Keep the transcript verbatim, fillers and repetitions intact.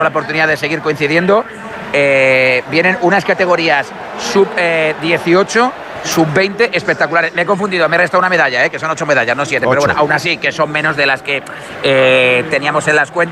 la oportunidad de seguir coincidiendo. Eh, vienen unas categorías sub dieciocho, sub veinte espectaculares. Me he confundido, me he restado una medalla, eh, que son ocho medallas, no siete, pero bueno, aún así, que son menos de las que eh, teníamos en las cuentas.